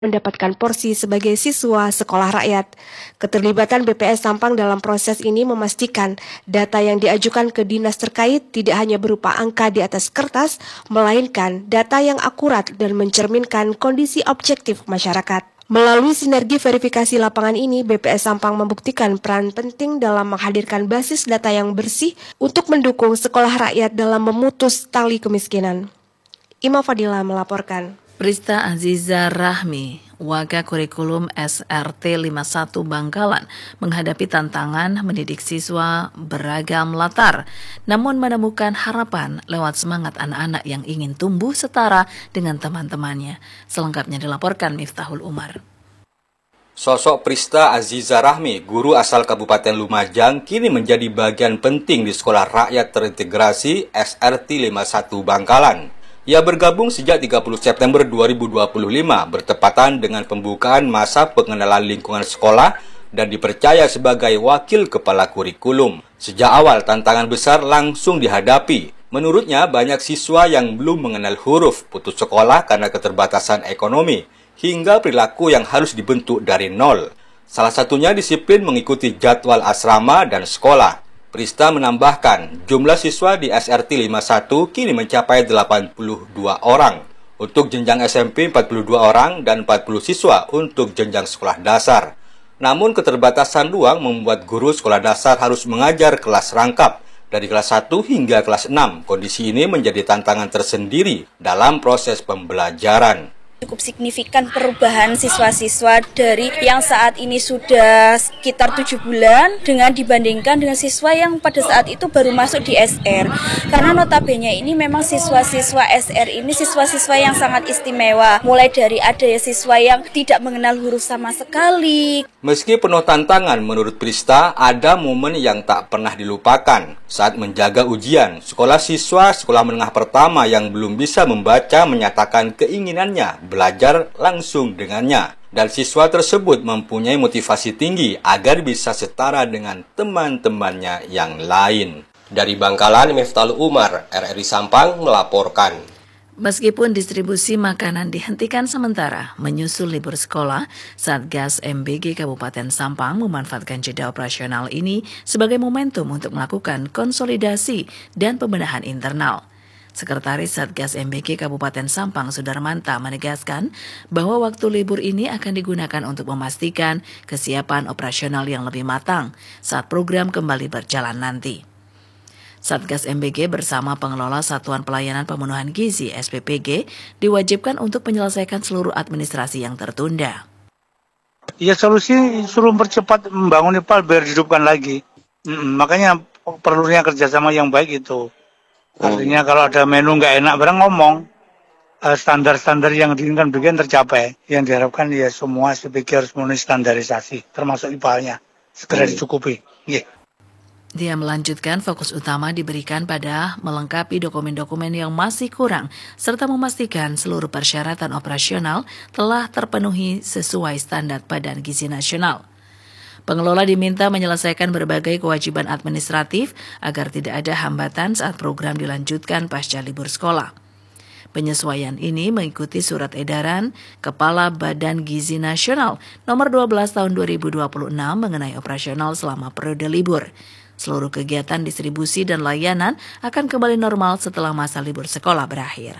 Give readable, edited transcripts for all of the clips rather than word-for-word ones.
mendapatkan porsi sebagai siswa sekolah rakyat. Keterlibatan BPS Sampang dalam proses ini memastikan data yang diajukan ke dinas terkait tidak hanya berupa angka di atas kertas, melainkan data yang akurat dan mencerminkan kondisi objektif masyarakat. Melalui sinergi verifikasi lapangan ini, BPS Sampang membuktikan peran penting dalam menghadirkan basis data yang bersih untuk mendukung sekolah rakyat dalam memutus tali kemiskinan. Ima Fadila melaporkan. Prista Aziza Rahmi, Waga Kurikulum SRT 51 Bangkalan, menghadapi tantangan mendidik siswa beragam latar, namun menemukan harapan lewat semangat anak-anak yang ingin tumbuh setara dengan teman-temannya. Selengkapnya dilaporkan Miftahul Umar. Sosok Prista Aziza Rahmi, guru asal Kabupaten Lumajang, kini menjadi bagian penting di Sekolah Rakyat Terintegrasi SRT 51 Bangkalan. Ia bergabung sejak 30 September 2025 bertepatan dengan pembukaan masa pengenalan lingkungan sekolah dan dipercaya sebagai wakil kepala kurikulum. Sejak awal tantangan besar langsung dihadapi. Menurutnya banyak siswa yang belum mengenal huruf, putus sekolah karena keterbatasan ekonomi, hingga perilaku yang harus dibentuk dari nol. Salah satunya disiplin mengikuti jadwal asrama dan sekolah. Prista menambahkan, jumlah siswa di SRT 51 kini mencapai 82 orang. Untuk jenjang SMP 42 orang dan 40 siswa untuk jenjang sekolah dasar. Namun keterbatasan ruang membuat guru sekolah dasar harus mengajar kelas rangkap dari kelas 1 hingga kelas 6. Kondisi ini menjadi tantangan tersendiri dalam proses pembelajaran. Cukup signifikan perubahan siswa-siswa dari yang saat ini sudah sekitar 7 bulan dengan dibandingkan dengan siswa yang pada saat itu baru masuk di SR. Karena notabene ini memang siswa-siswa SR ini siswa-siswa yang sangat istimewa. Mulai dari ada siswa yang tidak mengenal huruf sama sekali. Meski penuh tantangan, menurut Prista, ada momen yang tak pernah dilupakan. Saat menjaga ujian, sekolah siswa sekolah menengah pertama yang belum bisa membaca menyatakan keinginannya belajar langsung dengannya. Dan siswa tersebut mempunyai motivasi tinggi agar bisa setara dengan teman-temannya yang lain. Dari Bangkalan, Miftahul Umar, RRI Sampang melaporkan. Meskipun distribusi makanan dihentikan sementara menyusul libur sekolah, Satgas MBG Kabupaten Sampang memanfaatkan jeda operasional ini sebagai momentum untuk melakukan konsolidasi dan pembenahan internal. Sekretaris Satgas MBG Kabupaten Sampang Sudarmanta menegaskan bahwa waktu libur ini akan digunakan untuk memastikan kesiapan operasional yang lebih matang saat program kembali berjalan nanti. Satgas MBG bersama pengelola Satuan Pelayanan Pemenuhan Gizi SPPG diwajibkan untuk menyelesaikan seluruh administrasi yang tertunda. Ya solusi suruh mempercepat membangun IPAL biar dihidupkan lagi. Makanya perlunya kerjasama yang baik itu. Artinya kalau ada menu nggak enak barang ngomong. Standar-standar yang diinginkan bagian tercapai. Yang diharapkan ya semua SPPG harus memenuhi standarisasi termasuk IPAL-nya. Segera dicukupi. Yeah. Dia melanjutkan fokus utama diberikan pada melengkapi dokumen-dokumen yang masih kurang, serta memastikan seluruh persyaratan operasional telah terpenuhi sesuai standar Badan Gizi Nasional. Pengelola diminta menyelesaikan berbagai kewajiban administratif agar tidak ada hambatan saat program dilanjutkan pasca libur sekolah. Penyesuaian ini mengikuti surat edaran Kepala Badan Gizi Nasional nomor 12 tahun 2026 mengenai operasional selama periode libur. Seluruh kegiatan distribusi dan layanan akan kembali normal setelah masa libur sekolah berakhir.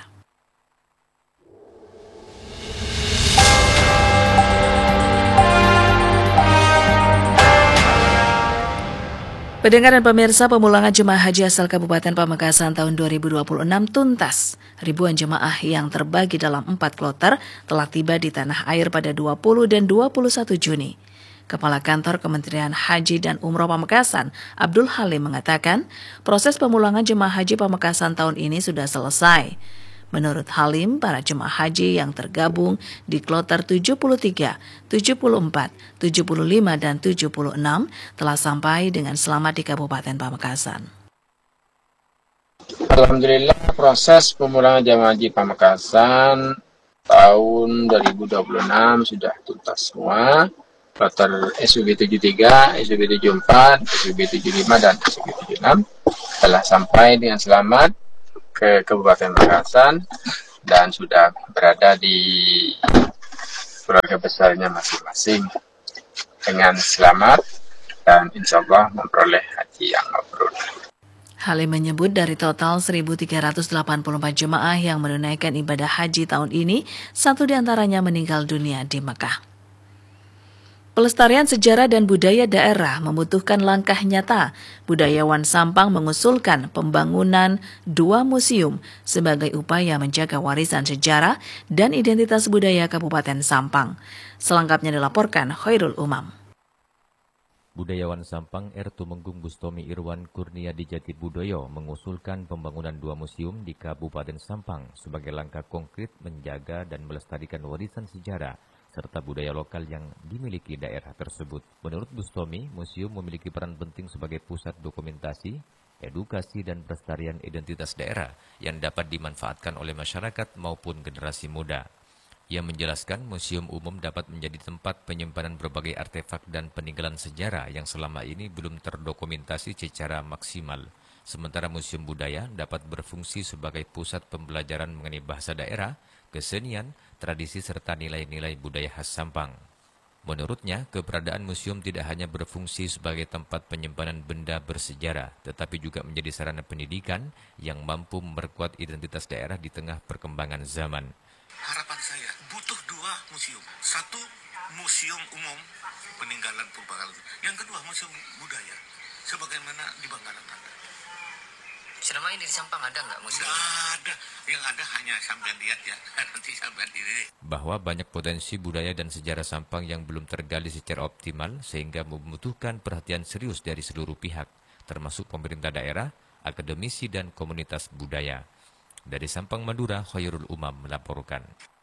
Pendengar dan pemirsa, pemulangan jemaah haji asal Kabupaten Pamekasan tahun 2026 tuntas. Ribuan jemaah yang terbagi dalam 4 kloter telah tiba di tanah air pada 20 dan 21 Juni. Kepala Kantor Kementerian Haji dan Umroh Pamekasan, Abdul Halim mengatakan, proses pemulangan jemaah haji Pamekasan tahun ini sudah selesai. Menurut Halim, para jemaah haji yang tergabung di kloter 73, 74, 75, dan 76 telah sampai dengan selamat di Kabupaten Pamekasan. Alhamdulillah, proses pemulangan jemaah haji Pamekasan tahun 2026 sudah tuntas semua. Kloter SUB 73, SUB 74, SUB 75, dan SUB 76 telah sampai dengan selamat ke Kabupaten Pamekasan dan sudah berada di keluarga besarnya masing-masing dengan selamat dan insya Allah memperoleh haji yang mabrur. Halim menyebut dari total 1.384 jemaah yang menunaikan ibadah haji tahun ini, 1 diantaranya meninggal dunia di Mekah. Pelestarian sejarah dan budaya daerah membutuhkan langkah nyata. Budayawan Sampang mengusulkan pembangunan 2 museum sebagai upaya menjaga warisan sejarah dan identitas budaya Kabupaten Sampang. Selengkapnya dilaporkan Khairul Umam. Budayawan Sampang R. Tumenggung Bustomi Irwan Kurnia di Jatibudoyo mengusulkan pembangunan 2 museum di Kabupaten Sampang sebagai langkah konkret menjaga dan melestarikan warisan sejarah serta budaya lokal yang dimiliki daerah tersebut. Menurut Bustomi, museum memiliki peran penting sebagai pusat dokumentasi, edukasi, dan pelestarian identitas daerah yang dapat dimanfaatkan oleh masyarakat maupun generasi muda. Ia menjelaskan museum umum dapat menjadi tempat penyimpanan berbagai artefak dan peninggalan sejarah yang selama ini belum terdokumentasi secara maksimal. Sementara museum budaya dapat berfungsi sebagai pusat pembelajaran mengenai bahasa daerah, kesenian, tradisi, serta nilai-nilai budaya khas Sampang. Menurutnya, keberadaan museum tidak hanya berfungsi sebagai tempat penyimpanan benda bersejarah, tetapi juga menjadi sarana pendidikan yang mampu memperkuat identitas daerah di tengah perkembangan zaman. Harapan saya, butuh 2 museum. 1, museum umum peninggalan purbakala. Yang kedua, museum budaya. Sebagaimana di Bangkalan ada. Selama ini di Sampang ada nggak museum? Nggak ada. Yang ada hanya sampai lihat ya. Nanti sampai diri. Bahwa banyak potensi budaya dan sejarah Sampang yang belum tergali secara optimal sehingga membutuhkan perhatian serius dari seluruh pihak, termasuk pemerintah daerah, akademisi, dan komunitas budaya. Dari Sampang, Madura, Khairul Umam melaporkan.